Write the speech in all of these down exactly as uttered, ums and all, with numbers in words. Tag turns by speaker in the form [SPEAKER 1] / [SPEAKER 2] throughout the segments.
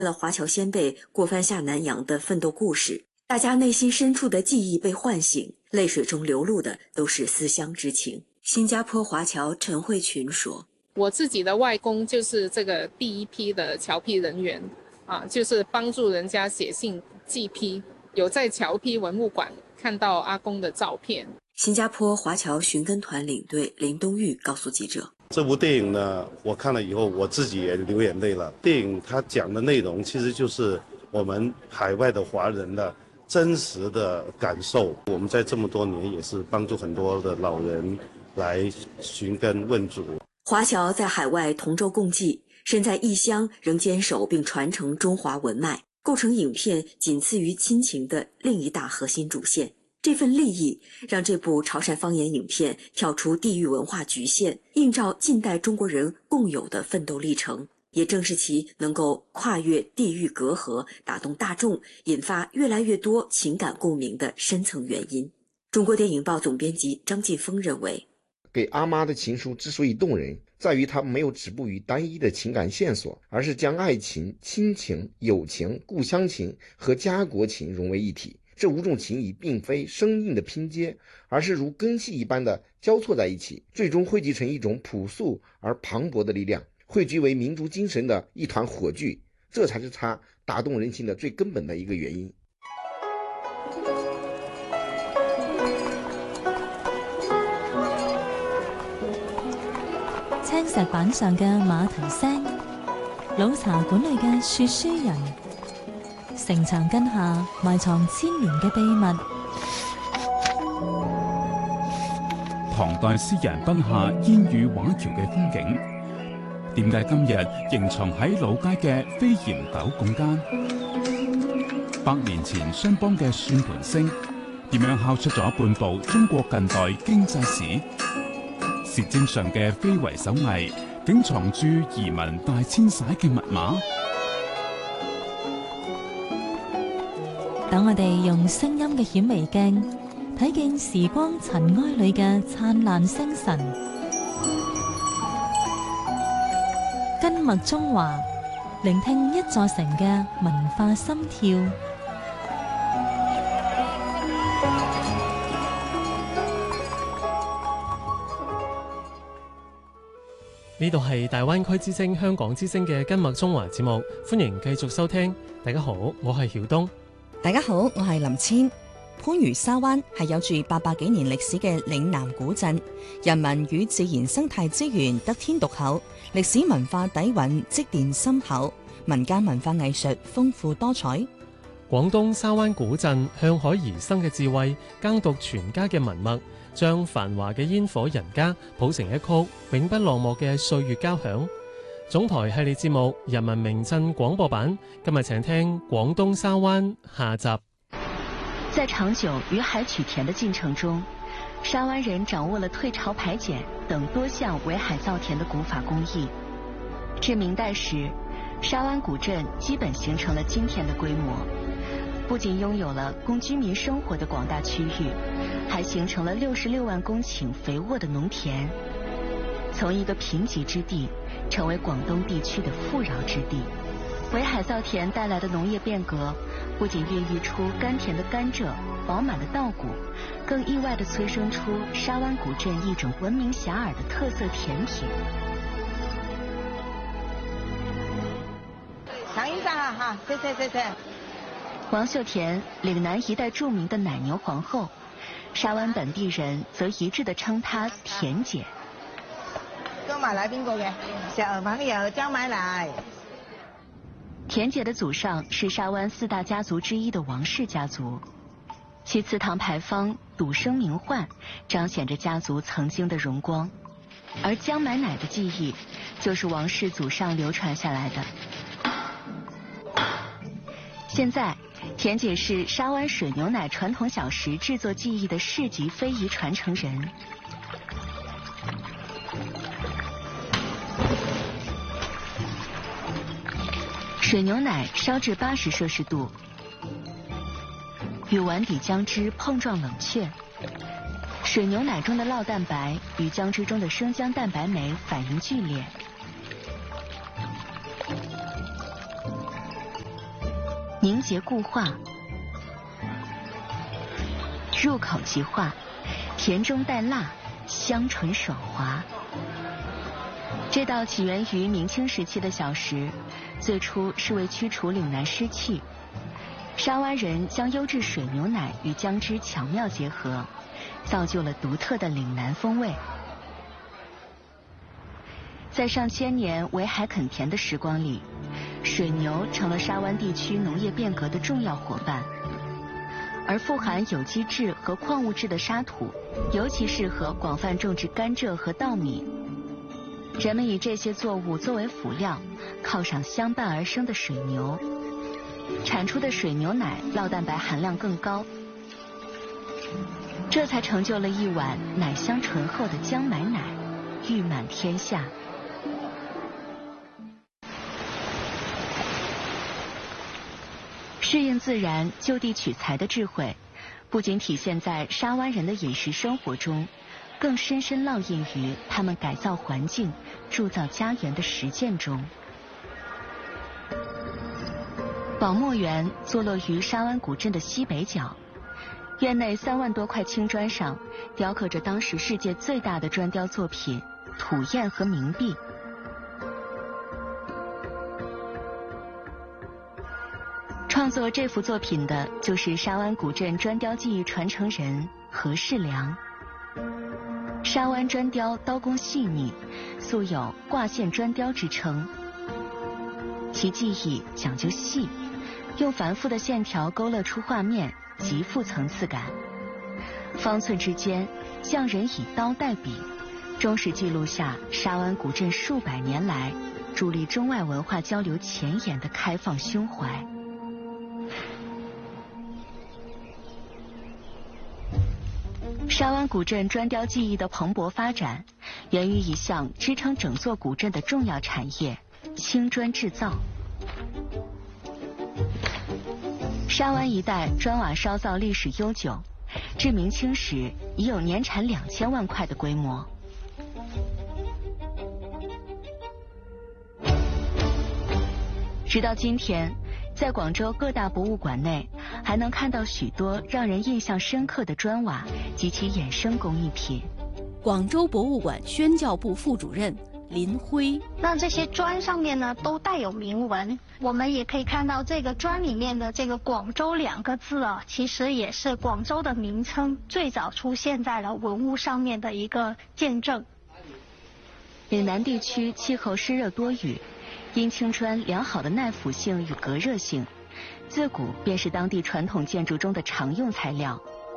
[SPEAKER 1] 了华侨先辈过番下南洋的奋斗故事，大家内心深处的记忆被唤醒，泪水中流露的都是思乡之情。新加坡华侨陈慧群说：“
[SPEAKER 2] 我自己的外公就是这个第一批的侨批人员啊，就是帮助人家写信寄批，有在侨批文物馆看到阿公的照片。”
[SPEAKER 1] 新加坡华侨寻根团领队林东玉告诉记者：“
[SPEAKER 3] 这部电影呢，我看了以后，我自己也流眼泪了。电影它讲的内容其实就是我们海外的华人的真实的感受。我们在这么多年也是帮助很多的老人来寻根问祖。
[SPEAKER 1] 华侨在海外同舟共济，身在异乡仍坚守并传承中华文脉，构成影片仅次于亲情的另一大核心主线。这份利益让这部潮汕方言影片跳出地域文化局限，映照近代中国人共有的奋斗历程，也正是其能够跨越地域隔阂，打动大众，引发越来越多情感共鸣的深层原因。中国电影报总编辑张晋峰认为，
[SPEAKER 4] 给阿妈的情书之所以动人，在于它没有止步于单一的情感线索，而是将爱情、亲情、友情、故乡情和家国情融为一体。这五种情谊并非生硬的拼接，而是如根系一般的交错在一起，最终汇集成一种朴素而磅礴的力量，汇聚为民族精神的一团火炬，这才是它打动人心的最根本的一个原因。
[SPEAKER 5] 青石板上嘅馬蹄聲，老茶館裏嘅說書人，城牆根下埋藏千年嘅秘密。
[SPEAKER 6] 唐代詩人筆下煙雨畫橋嘅風景，點解今日仍藏喺老街嘅飛檐斗拱間？百年前商幫嘅算盤聲，點樣敲出咗半部中國近代經濟史？舌尖上嘅非遺手藝，竟藏住移民大遷徙嘅密碼。
[SPEAKER 5] 等我哋用聲音嘅顯微鏡，睇見時光塵埃裏嘅燦爛星辰。根脈中華，聆聽一座城嘅文化心跳。
[SPEAKER 7] 呢度係大灣區之聲香港之聲嘅根脈中華節目，歡迎繼續收聽。大家好，我係曉東。
[SPEAKER 8] 大家好，我係林千。番禺沙灣係有住八百幾年歷史嘅嶺南古鎮，人民與自然生態資源得天獨厚，歷史文化底蘊積澱深厚，民間文化藝術豐富多彩。
[SPEAKER 7] 廣東沙灣古鎮向海而生嘅智慧，耕讀全家嘅文脈，將繁華嘅煙火人家譜成一曲永不落幕嘅歲月交響。總台系列節目《人民名鎮廣播版》，今日請聽廣東沙灣下集。
[SPEAKER 9] 在長久與海取田的進程中，沙灣人掌握了退潮排鹼等多項圍海造田的古法工藝。至明代時，沙灣古鎮基本形成了今天的規模，不僅擁有了供居民生活的廣大區域，還形成了六十六萬公頃肥沃的農田，從一個貧瘠之地成為廣東地區的富饒之地。圍海造田帶來的農業變革，不僅孕育出甘甜的甘蔗、飽滿的稻谷，更意外地催生出沙灣古鎮一種聞名遐邇的特色甜品。
[SPEAKER 10] 嘗一下哈，謝謝謝謝。
[SPEAKER 9] 王秀田，嶺南一代著名的奶牛皇后，沙灣本地人則一致地稱她田姐。
[SPEAKER 10] 姜買奶邊個嘅？石牛粉有姜買奶。
[SPEAKER 9] 田姐的祖上是沙灣四大家族之一的王氏家族，其祠堂牌坊笃生名喚，彰顯着家族曾經的榮光。而姜買奶的技藝，就是王氏祖上流傳下來的。現在，田姐是沙灣水牛奶傳統小食製作技藝的市級非遺傳承人。水牛奶燒至八十攝氏度，與碗底姜汁碰撞冷卻，水牛奶中的酪蛋白與姜汁中的生姜蛋白酶反應劇烈。 凝结固化，入口即化，甜中带辣，香醇爽滑。这道起源于明清时期的小食，最初是为驱除岭南湿气。沙湾人将优质水牛奶与姜汁巧妙结合，造就了独特的岭南风味。在上千年围海垦田的时光里，水牛成了沙湾地区农业变革的重要伙伴。而富含有机质和矿物质的沙土，尤其适合广泛种植甘蔗和稻米。人们以这些作物作为辅料，犒赏相伴而生的水牛，产出的水牛奶酪蛋白含量更高，这才成就了一碗奶香醇厚的姜买奶，誉满天下。适应自然、就地取材的智慧，不仅体现在沙湾人的饮食生活中，更深深烙印于他们改造环境、铸造家园的实践中。宝墨园坐落于沙湾古镇的西北角，院内三万多块青砖上雕刻着当时世界最大的砖雕作品——土砚和冥币。创作这幅作品的就是沙湾古镇砖雕技艺传承人何世良。沙湾砖雕刀工细腻，素有挂线砖雕之称。其技艺讲究细，用繁复的线条勾勒出画面，极富层次感。方寸之间，匠人以刀代笔，忠实记录下沙湾古镇数百年来助力中外文化交流前沿的开放胸怀。沙湾古镇砖雕技艺的蓬勃发展，源于一项支撑整座古镇的重要产业——青砖制造。沙湾一带砖瓦烧造历史悠久，至明清时已有年产两千万块的规模。直到今天，在广州各大博物馆内，还能看到许多让人印象深刻的砖瓦及其衍生工艺品。
[SPEAKER 11] 广州博物馆宣教部副主任林辉，
[SPEAKER 12] 那这些砖上面呢都带有铭文，我们也可以看到这个砖里面的这个广州两个字啊，其实也是广州的名称最早出现在了文物上面的一个见证。
[SPEAKER 9] 岭南地区气候湿热多雨，因青砖良好的耐腐性与隔热性，自古便是当地传统建筑中的常用材料。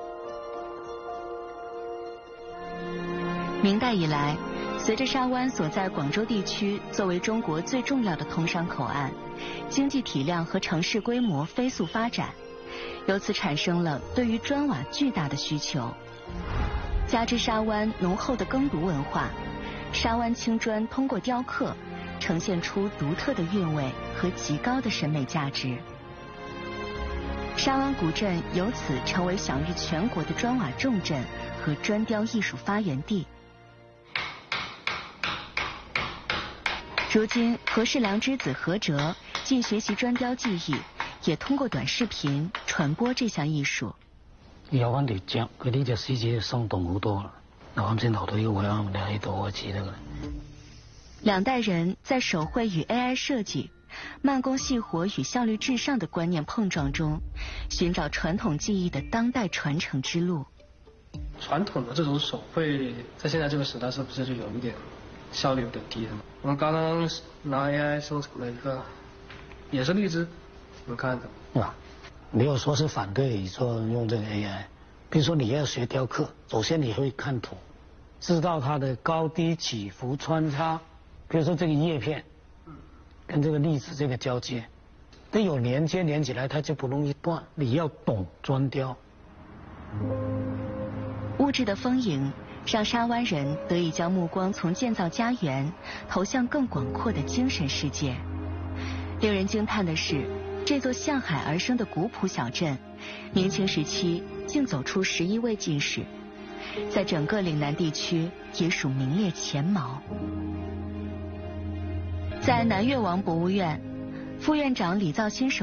[SPEAKER 9] 明代以来，随着沙湾所在广州地区作为中国最重要的通商口岸，经济体量和城市规模飞速发展，由此产生了对于砖瓦巨大的需求。加之沙湾浓厚的耕读文化，沙湾青砖通过雕刻呈现出独特的韵味和极高的审美价值。沙湾古镇由此成为享誉全国的砖瓦重镇和砖雕艺术发源地。如今，何世良之子何哲既学习砖雕技艺，也通过短视频传播这項藝術。
[SPEAKER 13] 有翻條脊，佢呢隻獅子生動好多啦。嗱，啱先頭到呢個位啱，你喺度開始得㗎啦。
[SPEAKER 9] 兩代人在手繪與 A I 設計、慢工細活與效率至上的觀念碰撞中，尋找傳統技藝的當代傳承之路。
[SPEAKER 14] 傳統的這種手繪，在現在這個時代，是不是就有一點效率有點低的？我們剛剛拿 A I 生成了一個，也是荔枝，你們看的。
[SPEAKER 13] 啊，沒有說是反對說用這個 A I， 比如說你要學雕刻，首先你會看圖，知道它的高低起伏穿插，比如說這個葉片，跟這個荔枝這個交接，得有連接連起來，它就不容易斷。你要懂磚雕。
[SPEAKER 9] 物質的豐盈，讓沙灣人得以將目光從建造家園投向更廣闊的精神世界。令人驚嘆的是，這座向海而生的古樸小鎮，明清時期竟走出十一位進士，在整個嶺南地區也屬名列前茅。在南越王博物院，副院長李造新手